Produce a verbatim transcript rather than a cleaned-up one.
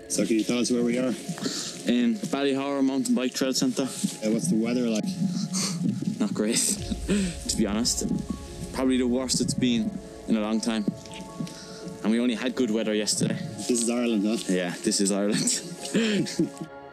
So can you tell us where we are? In Ballyhowra Mountain Bike Trail Centre. Uh, what's the weather like? Not great, to be honest. Probably the worst it's been in a long time. And we only had good weather yesterday. This is Ireland, huh? Yeah, this is Ireland.